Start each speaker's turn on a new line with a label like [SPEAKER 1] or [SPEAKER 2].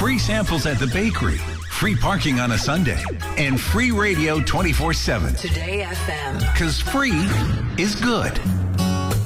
[SPEAKER 1] free samples at the bakery, free parking on a Sunday, and free radio 24/7.
[SPEAKER 2] Today FM.
[SPEAKER 1] Because free is good.